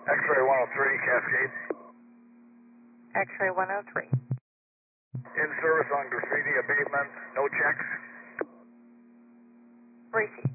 X-ray 103, Cascade. X-ray 103. In service on graffiti abatement, no checks. Receipt.